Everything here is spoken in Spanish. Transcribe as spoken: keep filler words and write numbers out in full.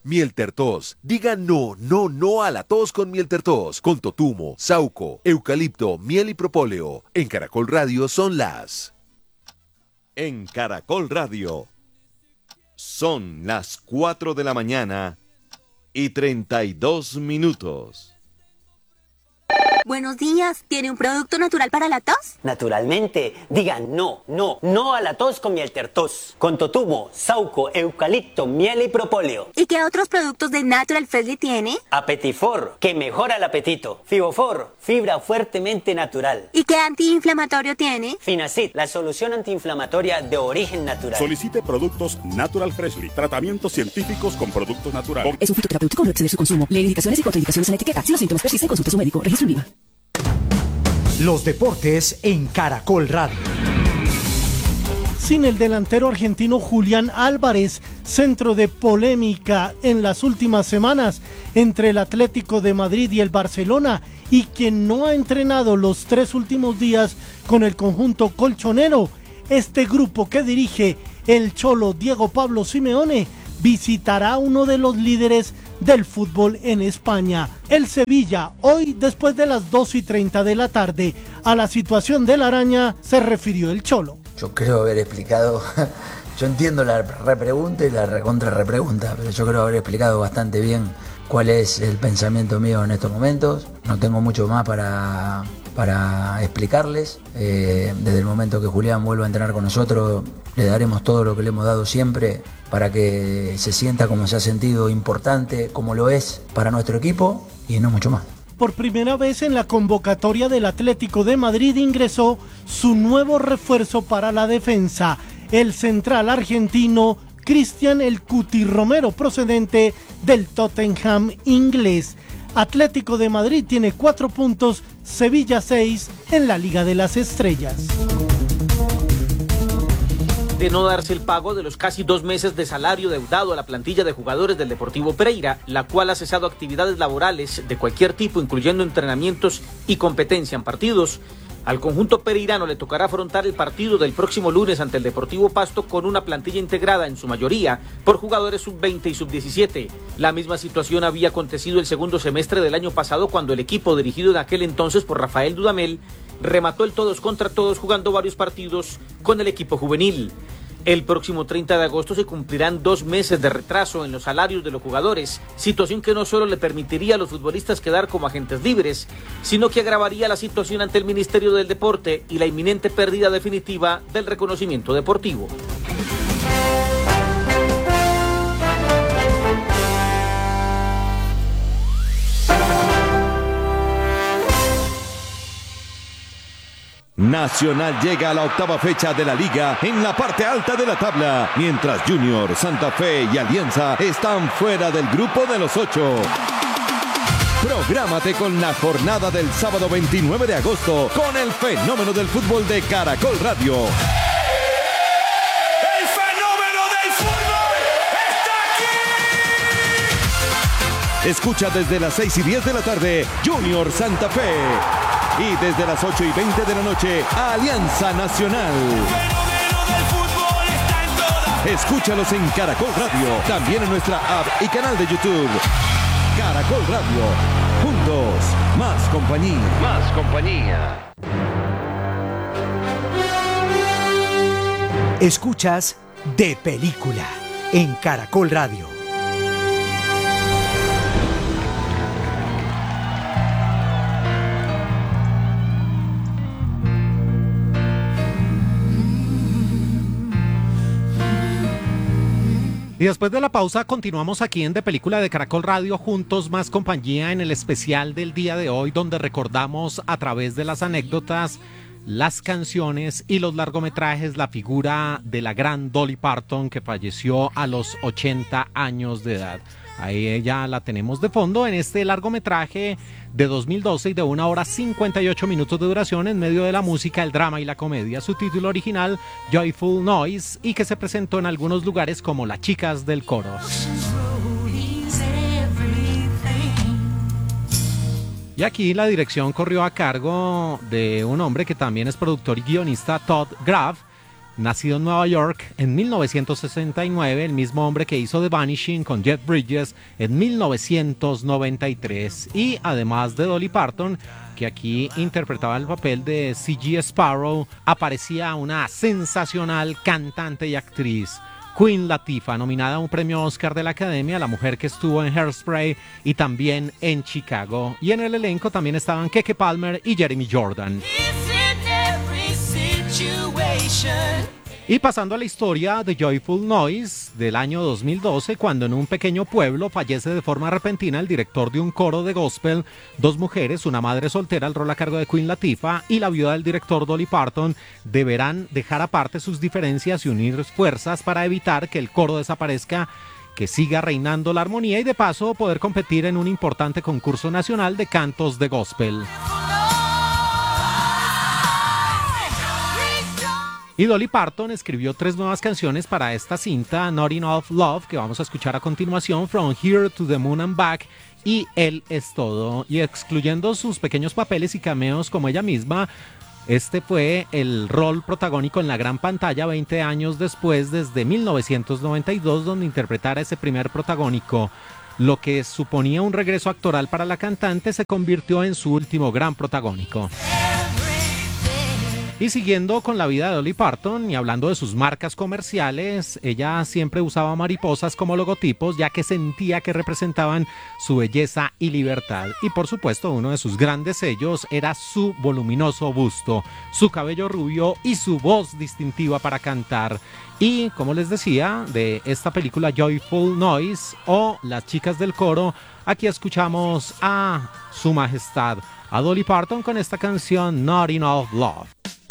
Mieltertos. Diga no, no, no a la tos con Mieltertos. Con totumo, sauco, eucalipto, miel y propóleo. En Caracol Radio son las... En Caracol Radio son las cuatro de la mañana y treinta y dos minutos. Buenos días, ¿tiene un producto natural para la tos? Naturalmente, digan no, no, no a la tos con Mieltertos. Con totumo, sauco, eucalipto, miel y propóleo. ¿Y qué otros productos de Natural Freshly tiene? Apetifor, que mejora el apetito. Fibofor, fibra fuertemente natural. ¿Y qué antiinflamatorio tiene? Finacid, la solución antiinflamatoria de origen natural. Solicite productos Natural Freshly, tratamientos científicos con productos naturales. Es un fitoterapéutico, no exceder su consumo. Lee indicaciones y contraindicaciones en la etiqueta. Si los síntomas persisten, consulte a su médico. Registro en IVA. Los deportes en Caracol Radio. Sin el delantero argentino Julián Álvarez, centro de polémica en las últimas semanas entre el Atlético de Madrid y el Barcelona, y quien no ha entrenado los tres últimos días con el conjunto colchonero. Este grupo que dirige el Cholo Diego Pablo Simeone visitará uno de los líderes del fútbol en España, el Sevilla. Hoy, después de las dos y treinta de la tarde, a la situación de la araña se refirió el Cholo. Yo creo haber explicado, yo entiendo la repregunta y la recontra repregunta, pero yo creo haber explicado bastante bien cuál es el pensamiento mío en estos momentos. No tengo mucho más para, para explicarles. Eh, desde el momento que Julián vuelva a entrenar con nosotros, le daremos todo lo que le hemos dado siempre para que se sienta como se ha sentido, importante, como lo es para nuestro equipo, y no mucho más. Por primera vez en la convocatoria del Atlético de Madrid ingresó su nuevo refuerzo para la defensa, el central argentino Cristian El Cuti Romero, procedente del Tottenham inglés. Atlético de Madrid tiene cuatro puntos, Sevilla seis en la Liga de las Estrellas. De no darse el pago de los casi dos meses de salario deudado a la plantilla de jugadores del Deportivo Pereira, la cual ha cesado actividades laborales de cualquier tipo, incluyendo entrenamientos y competencia en partidos, al conjunto pereirano le tocará afrontar el partido del próximo lunes ante el Deportivo Pasto con una plantilla integrada en su mayoría por jugadores sub veinte y sub diecisiete. La misma situación había acontecido el segundo semestre del año pasado, cuando el equipo dirigido en aquel entonces por Rafael Dudamel remató el todos contra todos jugando varios partidos con el equipo juvenil. El próximo treinta de agosto se cumplirán dos meses de retraso en los salarios de los jugadores, situación que no solo le permitiría a los futbolistas quedar como agentes libres, sino que agravaría la situación ante el Ministerio del Deporte y la inminente pérdida definitiva del reconocimiento deportivo. Nacional llega a la octava fecha de la liga en la parte alta de la tabla, mientras Junior, Santa Fe y Alianza están fuera del grupo de los ocho. Prográmate con la jornada del sábado veintinueve de agosto con el fenómeno del fútbol de Caracol Radio. ¡El fenómeno del fútbol está aquí! Escucha desde las seis y diez de la tarde Junior Santa Fe. Y desde las ocho y veinte de la noche, Alianza Nacional. Escúchalos en Caracol Radio, también en nuestra app y canal de YouTube. Caracol Radio, juntos, más compañía. Más compañía. Escuchas De Película en Caracol Radio. Y después de la pausa continuamos aquí en De Película de Caracol Radio, juntos más compañía, en el especial del día de hoy, donde recordamos a través de las anécdotas, las canciones y los largometrajes la figura de la gran Dolly Parton, que falleció a los ochenta años de edad. Ahí ella la tenemos de fondo en este largometraje de dos mil doce y de una hora cincuenta y ocho minutos de duración, en medio de la música, el drama y la comedia. Su título original, Joyful Noise, y que se presentó en algunos lugares como Las Chicas del Coro. Y aquí la dirección corrió a cargo de un hombre que también es productor y guionista, Todd Graff, nacido en Nueva York en mil novecientos sesenta y nueve, el mismo hombre que hizo The Vanishing con Jeff Bridges en mil novecientos noventa y tres. Y además de Dolly Parton, que aquí interpretaba el papel de C G Sparrow, aparecía una sensacional cantante y actriz, Queen Latifah, nominada a un premio Oscar de la Academia, la mujer que estuvo en Hairspray y también en Chicago. Y en el elenco también estaban Keke Palmer y Jeremy Jordan. Y pasando a la historia de Joyful Noise del año dos mil doce, cuando en un pequeño pueblo fallece de forma repentina el director de un coro de gospel, dos mujeres, una madre soltera al rol a cargo de Queen Latifah y la viuda del director Dolly Parton, deberán dejar aparte sus diferencias y unir fuerzas para evitar que el coro desaparezca, que siga reinando la armonía y de paso poder competir en un importante concurso nacional de cantos de gospel. Y Dolly Parton escribió tres nuevas canciones para esta cinta, Not Enough Love, que vamos a escuchar a continuación, From Here to the Moon and Back, y Él es Todo. Y excluyendo sus pequeños papeles y cameos como ella misma, este fue el rol protagónico en la gran pantalla veinte años después, desde mil novecientos noventa y dos, donde interpretara ese primer protagónico. Lo que suponía un regreso actoral para la cantante se convirtió en su último gran protagónico. Y siguiendo con la vida de Dolly Parton y hablando de sus marcas comerciales, ella siempre usaba mariposas como logotipos, ya que sentía que representaban su belleza y libertad. Y por supuesto, uno de sus grandes sellos era su voluminoso busto, su cabello rubio y su voz distintiva para cantar. Y como les decía, de esta película Joyful Noise o Las chicas del coro, aquí escuchamos a Su Majestad, a Dolly Parton con esta canción Not Enough Love.